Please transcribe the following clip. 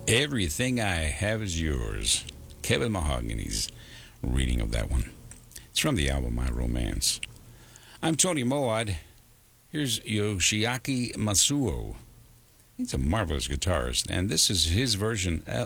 Everything I Have Is Yours. Kevin Mahogany's reading of that one. It's from the album My Romance. I'm Tony Moad. Here's Yoshiaki Masuo. He's a marvelous guitarist, and this is his version